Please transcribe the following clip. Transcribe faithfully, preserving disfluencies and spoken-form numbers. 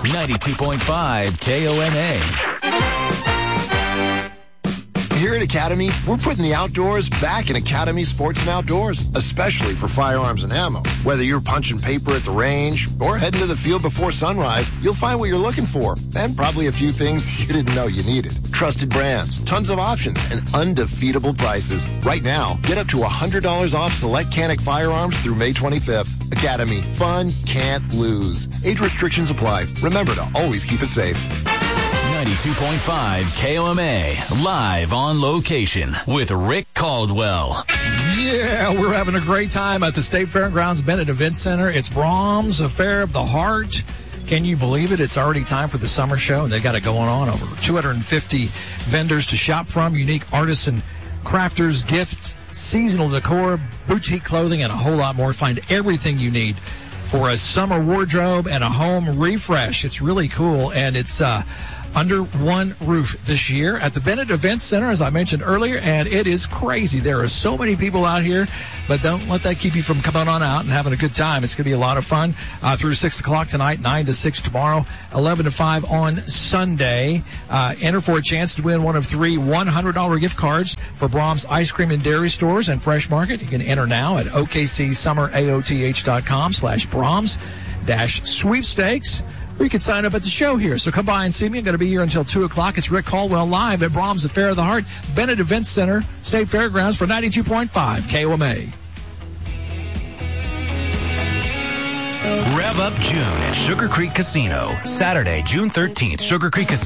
ninety-two point five K O M A. Here at Academy, we're putting the outdoors back in Academy Sports and Outdoors, especially for firearms and ammo. Whether you're punching paper at the range or heading to the field before sunrise, you'll find what you're looking for, and probably a few things you didn't know you needed. Trusted brands, tons of options, and undefeatable prices. Right now, get up to one hundred dollars off select Canic firearms through May twenty-fifth. Academy, fun can't lose. Age restrictions apply. Remember to always keep it safe. ninety-two point five K O M A, live on location with Rick Caldwell. Yeah, we're having a great time at the State Fairgrounds Bennett Event Center. It's Brahms Affair of the Heart. Can you believe it? It's already time for the summer show, and they got it going on. Over two hundred fifty vendors to shop from, unique artists and crafters, gifts, seasonal decor, boutique clothing, and a whole lot more. Find everything you need for a summer wardrobe and a home refresh. It's really cool, and it's uh, under one roof this year at the Bennett Event Center, as I mentioned earlier, and it is crazy. There are so many people out here, but don't let that keep you from coming on out and having a good time. It's going to be a lot of fun uh, through six o'clock tonight, nine to six tomorrow, eleven to five on Sunday. Uh, enter for a chance to win one of three one hundred dollars gift cards for Brahms Ice Cream and Dairy Stores and Fresh Market. You can enter now at okcsummer.aoth.com slash Brahms dash sweepstakes. Or you can sign up at the show here. So come by and see me. I'm going to be here until two o'clock. It's Rick Caldwell live at Brahms Affair of the Heart, Bennett Event Center, State Fairgrounds for ninety-two point five K O M A. Rev up June at Sugar Creek Casino. Saturday, June thirteenth, Sugar Creek Casino.